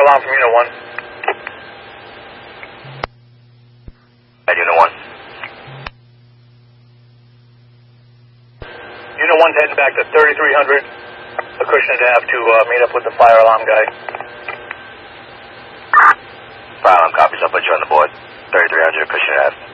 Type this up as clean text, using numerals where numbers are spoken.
alarm from Unit 1. At Unit 1. Unit 1's heading back to 3300 Acushnet Ave to meet up with the fire alarm guy. Fire alarm copies. I'll put you on the board. 3300 Acushnet Ave.